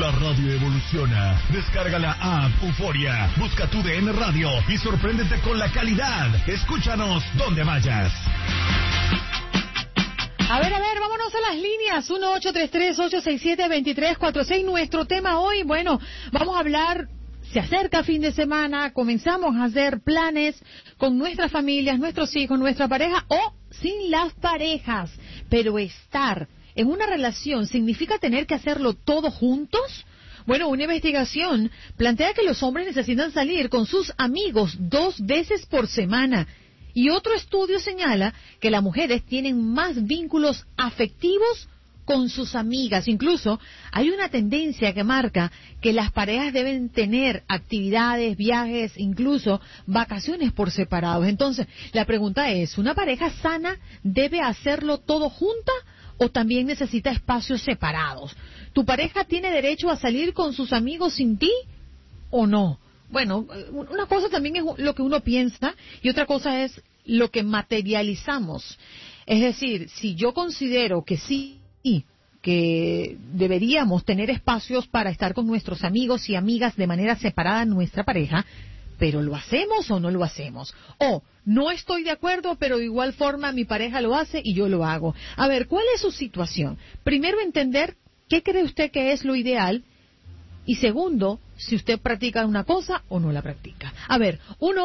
La radio evoluciona. Descarga la app Euforia. Busca tu DN Radio y sorpréndete con la calidad. Escúchanos donde vayas. A ver, vámonos a las líneas. 1-833-867-2346. Nuestro tema hoy, bueno, vamos a hablar. Se acerca fin de semana, comenzamos a hacer planes con nuestras familias, nuestros hijos, nuestra pareja o sin las parejas. Pero estar en una relación significa tener que hacerlo todo juntos. Bueno, una investigación plantea que los hombres necesitan salir con sus amigos 2 veces por semana. Y otro estudio señala que las mujeres tienen más vínculos afectivos con sus amigas. Incluso hay una tendencia que marca que las parejas deben tener actividades, viajes, incluso vacaciones por separados. Entonces, la pregunta es, ¿una pareja sana debe hacerlo todo junta o también necesita espacios separados? ¿Tu pareja tiene derecho a salir con sus amigos sin ti o no? Bueno, una cosa también es lo que uno piensa y otra cosa es lo que materializamos. Es decir, si yo considero que sí, que deberíamos tener espacios para estar con nuestros amigos y amigas de manera separada en nuestra pareja, pero ¿lo hacemos o no lo hacemos? O no estoy de acuerdo, pero de igual forma mi pareja lo hace y yo lo hago. A ver, ¿cuál es su situación? Primero, entender qué cree usted que es lo ideal. Y segundo, si usted practica una cosa o no la practica. A ver,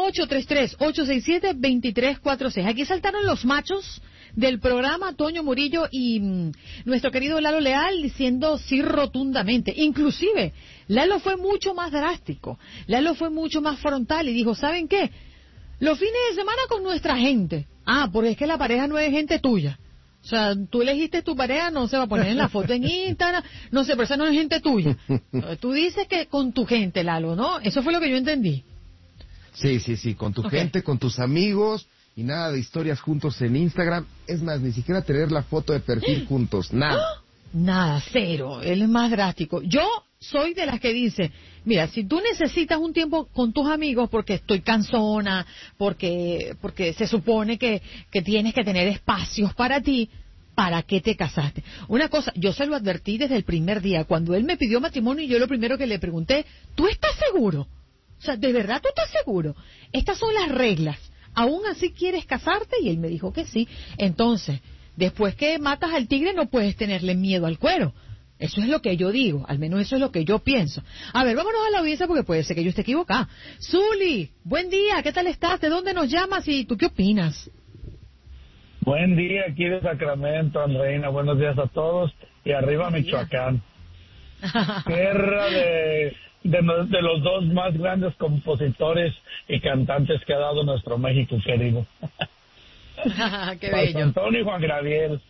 1-833-867-2346. Aquí saltaron los machos del programa, Toño Murillo y nuestro querido Lalo Leal, diciendo sí rotundamente. Inclusive, Lalo fue mucho más drástico. Lalo fue mucho más frontal y dijo, ¿saben qué? Los fines de semana con nuestra gente. Ah, porque es que la pareja no es gente tuya. O sea, tú elegiste tu pareja, no se va a poner en la foto en Instagram, no sé, pero esa no es gente tuya. Tú dices que con tu gente, Lalo, ¿no? Eso fue lo que yo entendí. Sí, con tu gente, con tus amigos, y nada de historias juntos en Instagram. Es más, ni siquiera tener la foto de perfil juntos, nada. Nada, cero, él es más drástico. Yo soy de las que dice, mira, si tú necesitas un tiempo con tus amigos porque estoy cansona, porque se supone que tienes que tener espacios para ti, ¿para qué te casaste? Una cosa, yo se lo advertí desde el primer día, cuando él me pidió matrimonio y yo lo primero que le pregunté, ¿tú estás seguro? O sea, ¿de verdad tú estás seguro? Estas son las reglas. ¿Aún así quieres casarte? Y él me dijo que sí. Entonces, después que matas al tigre no puedes tenerle miedo al cuero. Eso es lo que yo digo, al menos eso es lo que yo pienso. A ver, vámonos a la audiencia porque puede ser que yo esté equivocada. Zuli, buen día, ¿qué tal estás? ¿De dónde nos llamas y tú qué opinas? Buen día, aquí de Sacramento, Andreina, buenos días a todos. Y arriba Michoacán. Tierra de los 2 más grandes compositores y cantantes que ha dado nuestro México querido. Qué bello. Juan Antonio y Juan Gabriel.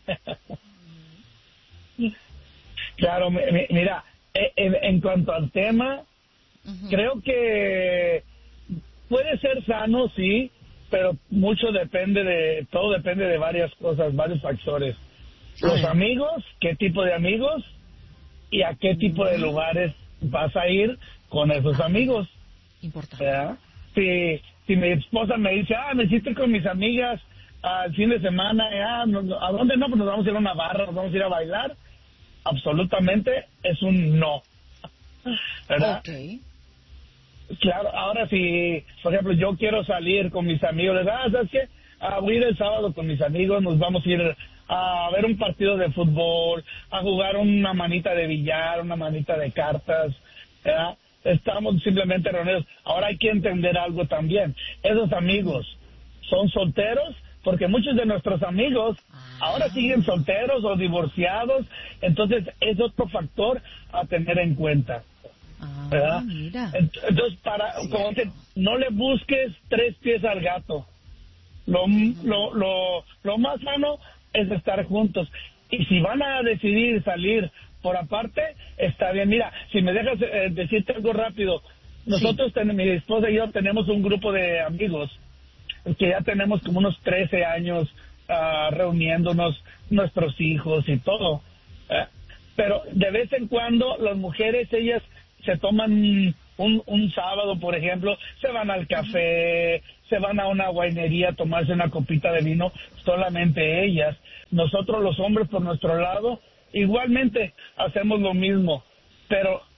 Claro, mira, en cuanto al tema, creo que puede ser sano, sí, pero todo depende de varias cosas, varios factores. Los amigos, qué tipo de amigos y a qué tipo de lugares vas a ir con esos amigos. Importante. ¿Verdad? Si mi esposa me dice, me hiciste con mis amigas al fin de semana, ¿a dónde no? Pues nos vamos a ir a una barra, nos vamos a ir a bailar. Absolutamente es un no. ¿Verdad? Okay. Claro, ahora si, por ejemplo, yo quiero salir con mis amigos, ¿sabes qué? Voy a ir el sábado con mis amigos, nos vamos a ir a ver un partido de fútbol, a jugar una manita de billar, una manita de cartas, ¿verdad? Estamos simplemente reunidos. Ahora hay que entender algo también. Esos amigos son solteros, porque muchos de nuestros amigos ahora siguen solteros o divorciados, entonces es otro factor a tener en cuenta, ¿verdad? Mira. Entonces, como que no le busques 3 pies al gato. Lo más sano es estar juntos. Y si van a decidir salir por aparte, está bien. Mira, si me dejas decirte algo rápido, nosotros, mi esposa y yo tenemos un grupo de amigos que ya tenemos como unos 13 años reuniéndonos, nuestros hijos y todo. Pero de vez en cuando las mujeres, ellas se toman un sábado, por ejemplo, se van al café, se van a una guainería a tomarse una copita de vino, solamente ellas. Nosotros los hombres por nuestro lado igualmente hacemos lo mismo, pero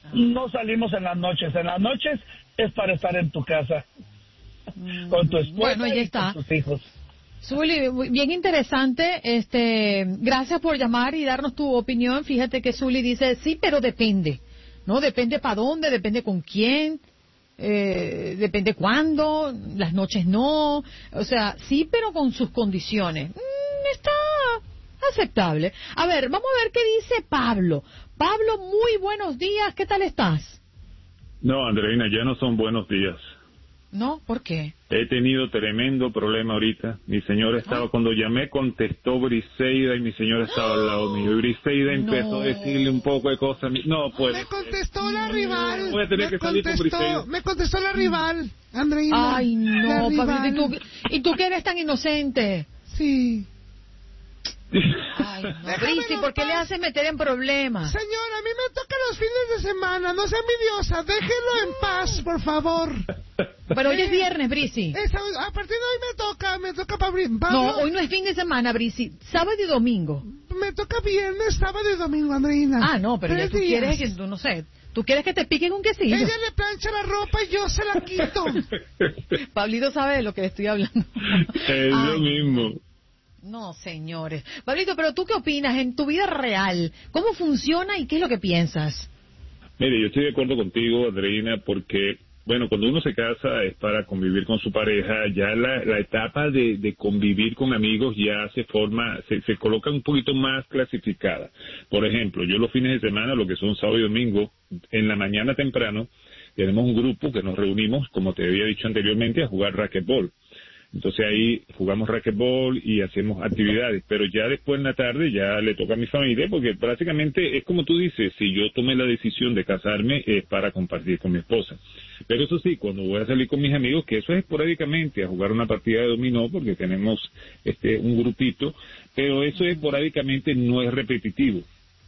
no salimos en las noches. En las noches es para estar en tu casa con tu esposa ya y está. con tus hijos. Zuli, bien interesante. Gracias por llamar y darnos tu opinión. Fíjate que Zuli dice, sí, pero depende. ¿No? Depende para dónde, depende con quién, depende cuándo, las noches no. O sea, sí, pero con sus condiciones. Está aceptable. A ver, vamos a ver qué dice Pablo. Pablo, muy buenos días. ¿Qué tal estás? No, Andreina, ya no son buenos días. ¿No? ¿Por qué? He tenido tremendo problema ahorita. Mi señora estaba, cuando llamé, contestó Briseida y mi señora estaba al lado mío. Y Briseida empezó a decirle un poco de cosas. No puede. Me contestó la rival. Voy a tener que salir con Briseida. Me contestó la rival, Andreina. Ay, no, rival. Pablo, ¿y tú que eres tan inocente? Sí. Ay, no, Brisi, ¿por qué le haces meter en problemas? Señora, a mí me tocan los fines de semana, no sea envidiosa, déjelo en paz, por favor. Pero hoy es viernes, Brisi. A partir de hoy me toca Pablo. No, hoy no es fin de semana, Brisi, sábado y domingo. Me toca viernes, sábado y domingo, Andreina. Ah, no, pero ya tú quieres que, no sé, tú quieres que te piquen un quesillo. Ella le plancha la ropa y yo se la quito. Pablito sabe de lo que le estoy hablando. Es lo mismo. No, señores. Pablito, pero ¿tú qué opinas en tu vida real? ¿Cómo funciona y qué es lo que piensas? Mire, yo estoy de acuerdo contigo, Andreina, porque, bueno, cuando uno se casa es para convivir con su pareja. Ya la etapa de convivir con amigos ya se coloca un poquito más clasificada. Por ejemplo, yo los fines de semana, lo que son sábado y domingo, en la mañana temprano, tenemos un grupo que nos reunimos, como te había dicho anteriormente, a jugar racquetball. Entonces ahí jugamos racquetball y hacemos actividades, pero ya después en la tarde ya le toca a mi familia, porque prácticamente es como tú dices, si yo tomé la decisión de casarme es para compartir con mi esposa. Pero eso sí, cuando voy a salir con mis amigos, que eso es esporádicamente, a jugar una partida de dominó, porque tenemos un grupito, pero eso esporádicamente no es repetitivo.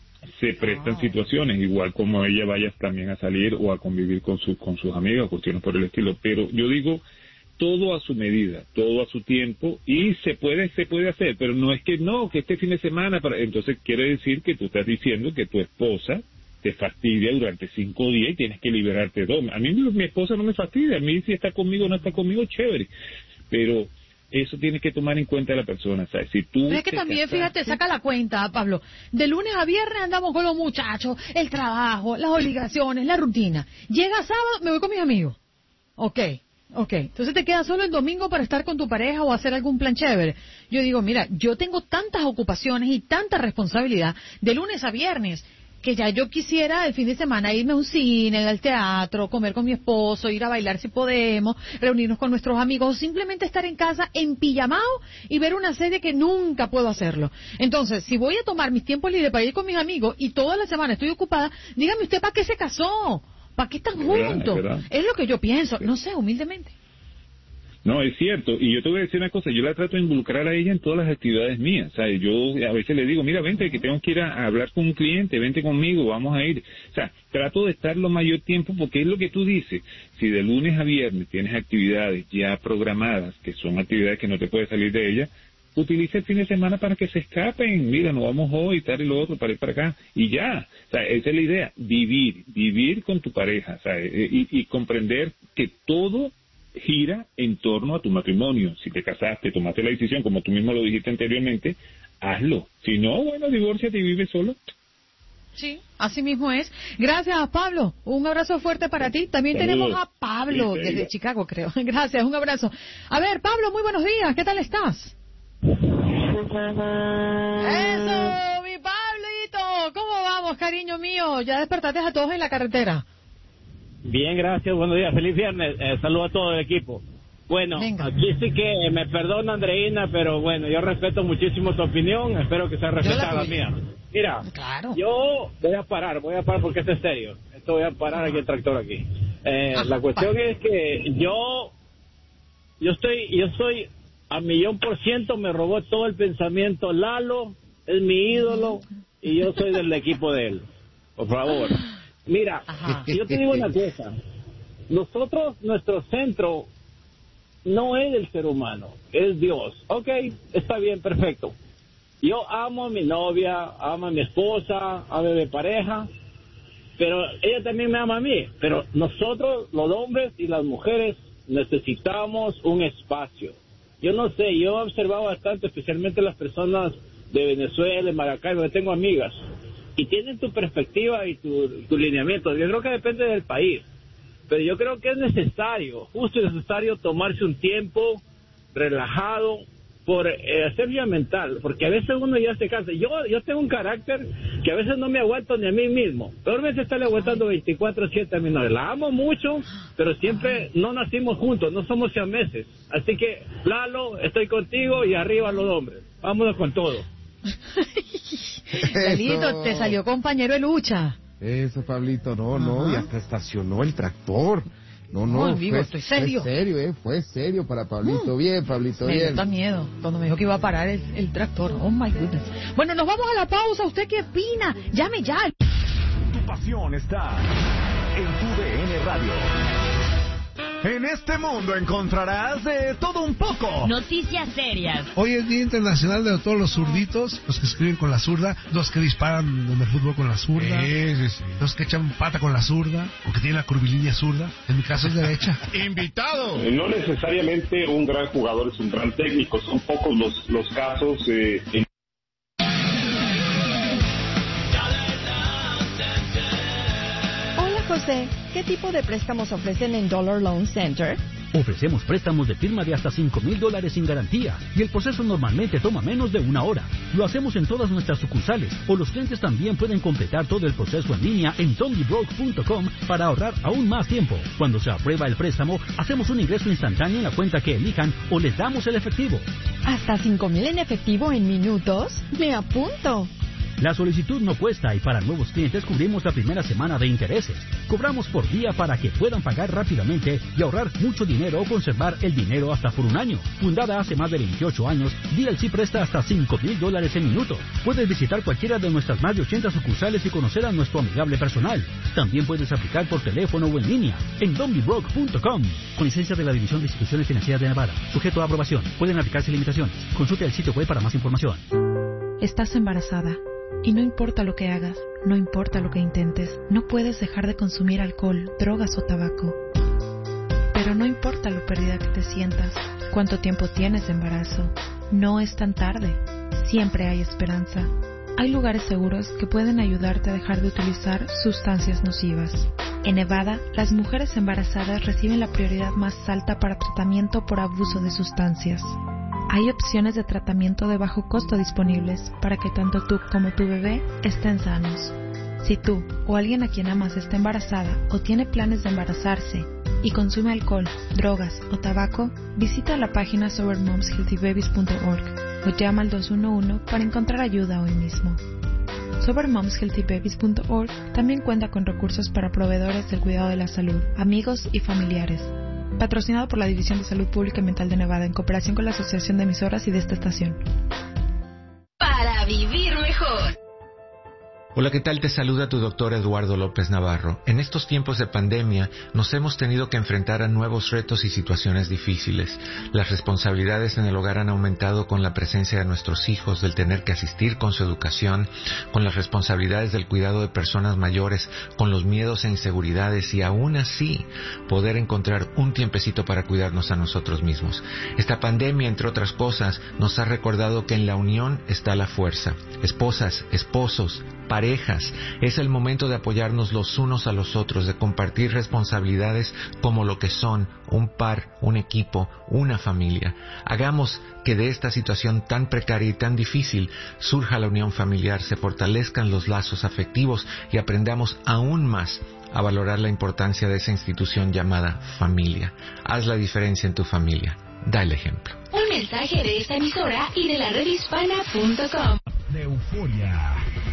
Se prestan situaciones, igual como ella vaya también a salir o a convivir con sus amigos, cuestiones por el estilo, pero yo digo, todo a su medida, todo a su tiempo, y se puede hacer, pero no es que este fin de semana, entonces quiere decir que tú estás diciendo que tu esposa te fastidia durante 5 días y tienes que liberarte 2. A mí mi esposa no me fastidia, a mí si está conmigo o no está conmigo, chévere, pero eso tiene que tomar en cuenta la persona, ¿sabes? Si tú pero es que también, fíjate, saca la cuenta, Pablo, de lunes a viernes andamos con los muchachos, el trabajo, las obligaciones, la rutina. Llega sábado, me voy con mis amigos. Ok, entonces te quedas solo el domingo para estar con tu pareja o hacer algún plan chévere. Yo digo, mira, yo tengo tantas ocupaciones y tanta responsabilidad de lunes a viernes que ya yo quisiera el fin de semana irme a un cine, al teatro, comer con mi esposo, ir a bailar si podemos, reunirnos con nuestros amigos o simplemente estar en casa en pijamao y ver una serie que nunca puedo hacerlo. Entonces, si voy a tomar mis tiempos libres para ir con mis amigos y toda la semana estoy ocupada, dígame usted, ¿para qué se casó? ¿Para qué están juntos? Es lo que yo pienso, no sé, humildemente. No, es cierto, y yo te voy a decir una cosa, yo la trato de involucrar a ella en todas las actividades mías, o sea, yo a veces le digo, mira, vente, que tengo que ir a hablar con un cliente, vente conmigo, vamos a ir, o sea, trato de estar lo mayor tiempo, porque es lo que tú dices, si de lunes a viernes tienes actividades ya programadas, que son actividades que no te puedes salir de ellas, utiliza el fin de semana para que se escapen, mira, nos vamos hoy, tal y lo otro, para ir para acá, y ya, o sea, esa es la idea, vivir con tu pareja, o sea, y comprender que todo gira en torno a tu matrimonio. Si te casaste, tomaste la decisión, como tú mismo lo dijiste anteriormente, hazlo. Si no, bueno, divórciate y vive solo. Sí, así mismo es. Gracias, Pablo. Un abrazo fuerte para ti. También Saludos. tenemos a Pablo desde Chicago, creo. Gracias, un abrazo. A ver, Pablo, muy buenos días. ¿Qué tal estás? Eso, mi Pablito. ¿Cómo vamos, cariño mío? ¿Ya despertaste a todos en la carretera? Bien, gracias, buenos días, feliz viernes, saludo a todo el equipo. Bueno, venga. Aquí sí que me perdona Andreina, pero bueno, yo respeto muchísimo tu opinión, espero que sea respetada la mía. Mira, claro. Yo voy a parar porque esto es serio, voy a parar aquí el tractor aquí. La cuestión es que yo estoy a 1,000,000%, me robó todo el pensamiento Lalo, es mi ídolo, y yo soy del equipo de él, por favor. Mira, yo te digo una cosa, nuestro centro no es el ser humano, es Dios. Ok, está bien, perfecto. Yo amo a mi novia, amo a mi esposa, amo a mi pareja, pero ella también me ama a mí. Pero nosotros, los hombres y las mujeres, necesitamos un espacio. Yo no sé, yo he observado bastante, especialmente las personas de Venezuela, de Maracaibo, que tengo amigas, y tienen tu perspectiva y tu lineamiento. Yo creo que depende del país, pero yo creo que es necesario, justo y necesario, tomarse un tiempo relajado por hacer vida mental, porque a veces uno ya se cansa. Yo tengo un carácter que a veces no me aguanto ni a mí mismo. Peor vez estarle aguantando 24/7 a mi novia. La amo mucho, pero siempre no nacimos juntos, no somos siameses. Así que, Lalo, estoy contigo y arriba los hombres. Vámonos con todo. Lalito, te salió compañero de lucha. Eso, Pablito, no, y hasta estacionó el tractor. No, amigo, estoy serio. Fue serio para Pablito. Bien, Pablito, bien. Me dio miedo cuando me dijo que iba a parar el tractor. Oh, my goodness. Bueno, nos vamos a la pausa. ¿Usted qué opina? Llame ya. Tu pasión está en tu DN Radio. En este mundo encontrarás de todo un poco. Noticias serias. Hoy es Día Internacional de todos los zurditos, los que escriben con la zurda, los que disparan en el fútbol con la zurda, los que echan pata con la zurda, o que tienen la curvilínea zurda. En mi caso es derecha. ¡Invitado! No necesariamente un gran jugador es un gran técnico, son pocos los casos José, ¿qué tipo de préstamos ofrecen en Dollar Loan Center? Ofrecemos préstamos de firma de hasta $5,000 sin garantía y el proceso normalmente toma menos de 1 hora. Lo hacemos en todas nuestras sucursales o los clientes también pueden completar todo el proceso en línea en dongybroke.com para ahorrar aún más tiempo. Cuando se aprueba el préstamo, hacemos un ingreso instantáneo en la cuenta que elijan o les damos el efectivo. ¿Hasta $5,000 en efectivo en minutos? ¡Me apunto! La solicitud no cuesta y para nuevos clientes cubrimos la primera semana de intereses. Cobramos por día para que puedan pagar rápidamente y ahorrar mucho dinero o conservar el dinero hasta por 1 año. Fundada hace más de 28 años, DLC presta hasta $5,000 en minutos. Puedes visitar cualquiera de nuestras más de 80 sucursales y conocer a nuestro amigable personal. También puedes aplicar por teléfono o en línea en dongybroke.com. Con licencia de la División de Instituciones Financieras de Nevada. Sujeto a aprobación. Pueden aplicarse limitaciones. Consulte el sitio web para más información. Estás embarazada. Y no importa lo que hagas, no importa lo que intentes, no puedes dejar de consumir alcohol, drogas o tabaco. Pero no importa lo perdida que te sientas, cuánto tiempo tienes de embarazo, no es tan tarde, siempre hay esperanza. Hay lugares seguros que pueden ayudarte a dejar de utilizar sustancias nocivas. En Nevada, las mujeres embarazadas reciben la prioridad más alta para tratamiento por abuso de sustancias. Hay opciones de tratamiento de bajo costo disponibles para que tanto tú como tu bebé estén sanos. Si tú o alguien a quien amas está embarazada o tiene planes de embarazarse y consume alcohol, drogas o tabaco, visita la página sobermomshealthybabies.org o llama al 211 para encontrar ayuda hoy mismo. Sobermomshealthybabies.org también cuenta con recursos para proveedores del cuidado de la salud, amigos y familiares. Patrocinado por la División de Salud Pública y Mental de Nevada en cooperación con la Asociación de Emisoras y de esta estación. Para vivir mejor. Hola, ¿qué tal? Te saluda tu doctor Eduardo López Navarro. En estos tiempos de pandemia nos hemos tenido que enfrentar a nuevos retos y situaciones difíciles. Las responsabilidades en el hogar han aumentado con la presencia de nuestros hijos, del tener que asistir con su educación, con las responsabilidades del cuidado de personas mayores, con los miedos e inseguridades y aún así poder encontrar un tiempecito para cuidarnos a nosotros mismos. Esta pandemia, entre otras cosas, nos ha recordado que en la unión está la fuerza. Esposas, esposos, parejas, es el momento de apoyarnos los unos a los otros, de compartir responsabilidades como lo que son un par, un equipo, una familia. Hagamos que de esta situación tan precaria y tan difícil surja la unión familiar, se fortalezcan los lazos afectivos y aprendamos aún más a valorar la importancia de esa institución llamada familia. Haz la diferencia en tu familia. Da el ejemplo. Un mensaje de esta emisora y de la redhispana.com. De Euforia.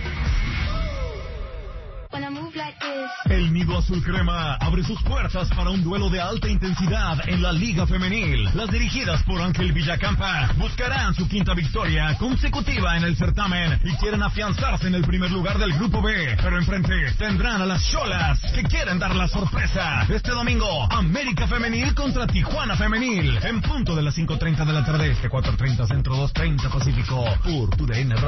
El Nido Azul Crema abre sus puertas para un duelo de alta intensidad en la Liga Femenil. Las dirigidas por Ángel Villacampa buscarán su 5ª victoria consecutiva en el certamen y quieren afianzarse en el primer lugar del Grupo B. Pero enfrente tendrán a las Xolas, que quieren dar la sorpresa. Este domingo, América Femenil contra Tijuana Femenil, en punto de las 5:30 de la tarde, 4:30 Centro, 2:30 Pacífico, por TUDN.